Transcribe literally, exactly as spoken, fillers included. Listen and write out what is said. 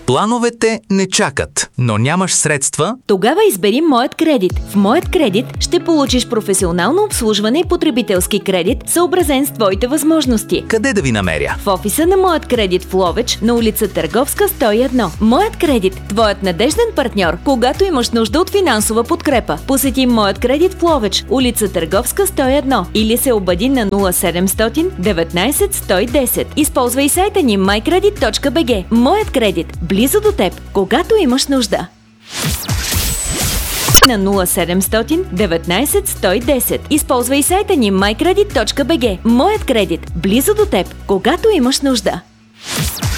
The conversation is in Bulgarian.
Плановете не чакат, но нямаш средства? Тогава избери Моят кредит. В Моят кредит ще получиш професионално обслужване и потребителски кредит, съобразен с твоите възможности. Къде да ви намеря? В офиса на Моят кредит в Ловеч, на улица Търговска сто и едно. Моят кредит, твоят надежден партньор, когато имаш нужда от финансова подкрепа. Посети Моят кредит в Ловеч, улица Търговска сто и едно или се обади на нула седемстотин деветнайсет сто и десет. Използвай сайта ни май кредит точка би джи. Моят кредит, близо до теб, когато имаш нужда. На нула седемстотин деветнайсет сто и десет. Използвай сайта ни май кредит точка би джи. Моят кредит, близо до теб, когато имаш нужда.